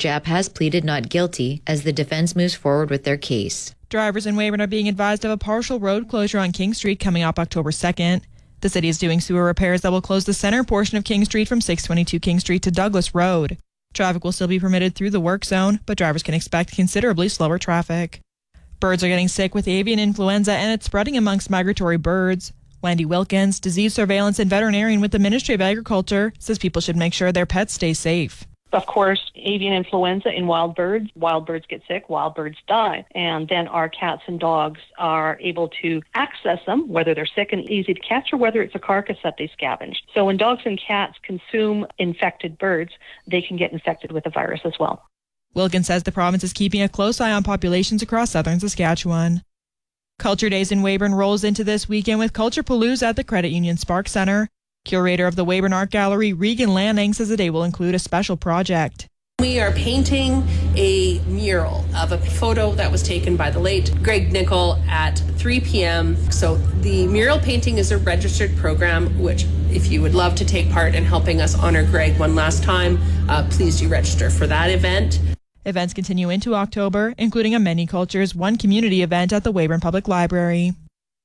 Japp has pleaded not guilty as the defense moves forward with their case. Drivers in Weyburn are being advised of a partial road closure on King Street coming up October 2nd. The city is doing sewer repairs that will close the center portion of King Street from 622 King Street to Douglas Road. Traffic will still be permitted through the work zone, but drivers can expect considerably slower traffic. Birds are getting sick with avian influenza, and it's spreading amongst migratory birds. Wendy Wilkins, disease surveillance and veterinarian with the Ministry of Agriculture, says people should make sure their pets stay safe. Of course, avian influenza in wild birds get sick, wild birds die, and then our cats and dogs are able to access them, whether they're sick and easy to catch or whether it's a carcass that they scavenged. So when dogs and cats consume infected birds, they can get infected with the virus as well. Wilkins says the province is keeping a close eye on populations across southern Saskatchewan. Culture Days in Weyburn rolls into this weekend with Culture Palooza at the Credit Union Spark Centre. Curator of the Weyburn Art Gallery, Regan Lanning, says the day will include a special project. We are painting a mural of a photo that was taken by the late Greg Nicol at 3 p.m. So the mural painting is a registered program, which if you would love to take part in helping us honor Greg one last time, please do register for that event. Events continue into October, including a Many Cultures One Community event at the Weyburn Public Library.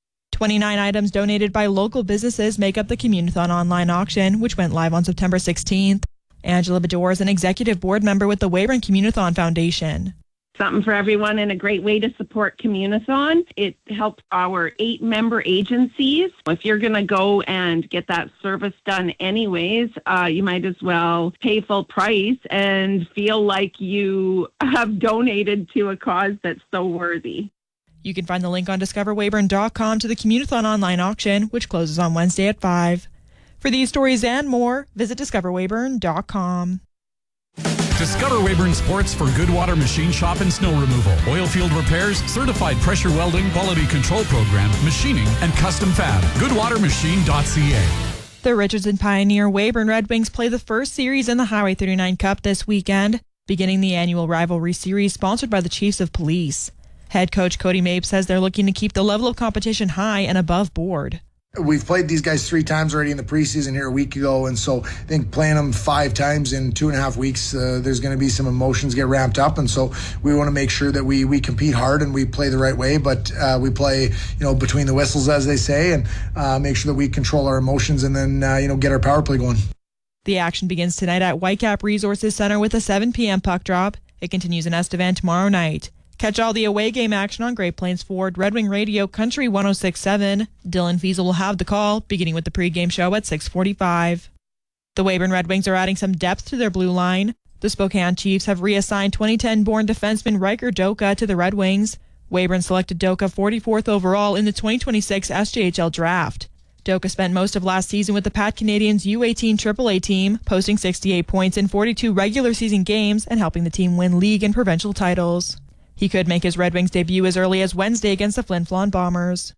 29 items donated by local businesses make up the Communathon online auction, which went live on September 16th. Angela Bador is an executive board member with the Weyburn Communathon Foundation. Something for everyone and a great way to support Communathon. It helps our 8 member agencies. If you're going to go and get that service done anyways, you might as well pay full price and feel like you have donated to a cause that's so worthy. You can find the link on discoverweyburn.com to the Communathon online auction, which closes on Wednesday at 5. For these stories and more, visit discoverweyburn.com. Discover Weyburn Sports for Goodwater Machine Shop and Snow Removal, oil field repairs, certified pressure welding, quality control program, machining, and custom fab. GoodwaterMachine.ca. The Richardson Pioneer Weyburn Red Wings play the first series in the Highway 39 Cup this weekend, beginning the annual rivalry series sponsored by the Chiefs of Police. Head coach Cody Mabe says they're looking to keep the level of competition high and above board. We've played these guys 3 times already in the preseason here a week ago, and so I think playing them 5 times in 2.5 weeks, there's going to be some emotions get ramped up, and so we want to make sure that we compete hard and we play the right way, but we play, between the whistles, as they say, and make sure that we control our emotions and then, get our power play going. The action begins tonight at Whitecap Resources Center with a 7 p.m. puck drop. It continues in Estevan tomorrow night. Catch all the away game action on Great Plains Ford, Red Wing Radio, Country 106.7. Dylan Fiesel will have the call, beginning with the pregame show at 6:45. The Weyburn Red Wings are adding some depth to their blue line. The Spokane Chiefs have reassigned 2010-born defenseman Riker Doka to the Red Wings. Weyburn selected Doka 44th overall in the 2026 SJHL draft. Doka spent most of last season with the Pat Canadians U18 AAA team, posting 68 points in 42 regular season games and helping the team win league and provincial titles. He could make his Red Wings debut as early as Wednesday against the Flin Flon Bombers.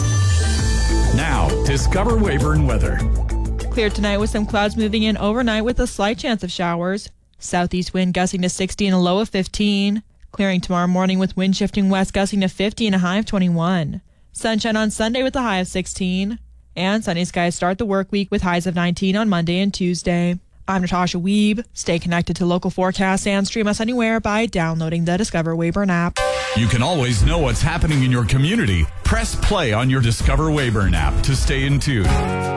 Now, discover Weyburn weather. Clear tonight with some clouds moving in overnight with a slight chance of showers. Southeast wind gusting to 60 and a low of 15. Clearing tomorrow morning with wind shifting west gusting to 50 and a high of 21. Sunshine on Sunday with a high of 16. And sunny skies start the work week with highs of 19 on Monday and Tuesday. I'm Natasha Wiebe. Stay connected to local forecasts and stream us anywhere by downloading the Discover Weyburn app. You can always know what's happening in your community. Press play on your Discover Weyburn app to stay in tune.